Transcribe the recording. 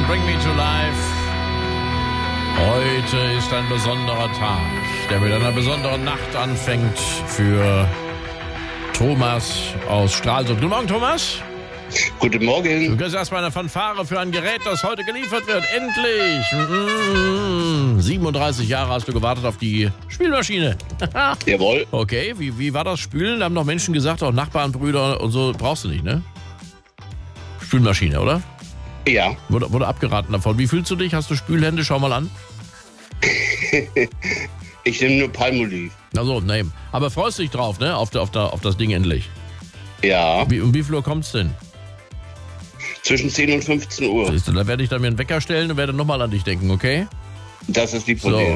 Bring Me to Life. Heute ist ein besonderer Tag, der mit einer besonderen Nacht anfängt für Thomas aus Stralsund. Guten Morgen, Thomas. Guten Morgen. Du kriegst erstmal eine Fanfare für ein Gerät, das heute geliefert wird. Endlich! 37 Jahre hast du gewartet auf die Spülmaschine. Jawohl. Okay, wie war das Spülen? Da haben noch Menschen gesagt, auch Nachbarn, Brüder und so, brauchst du nicht, ne? Spülmaschine, oder? Ja. Wurde abgeraten davon. Wie fühlst du dich? Hast du Spülhände? Schau mal an. Ich nehme nur Palmolive. Also, nein. Aber freust du dich drauf, ne? Auf das Ding endlich. Ja. Um wie viel Uhr kommt's denn? Zwischen 10 und 15 Uhr. Da werde ich dann mir einen Wecker stellen und werde nochmal an dich denken, okay? Das ist die So. Problem.